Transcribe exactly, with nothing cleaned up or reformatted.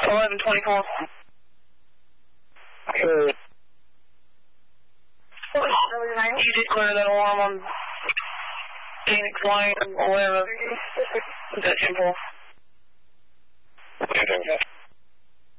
eleven twenty-four. Okay. You did clear that alarm on Phoenix Lane, eleven. Is that ten four? Yeah,